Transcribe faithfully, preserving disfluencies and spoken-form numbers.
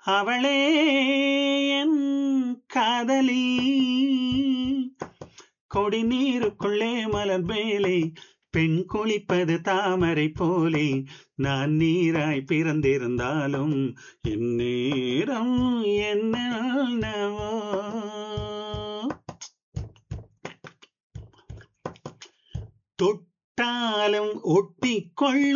அவளே என் காதலி, கொடிநீருக்குள்ளே மலர் மேலே பெண் குளிப்பது தாமரை போலே, நான் நீராய் பிறந்திருந்தாலும் என் நேரம் என்னவோ. தொட்டாலும் ஒட்டிக்கொள்ள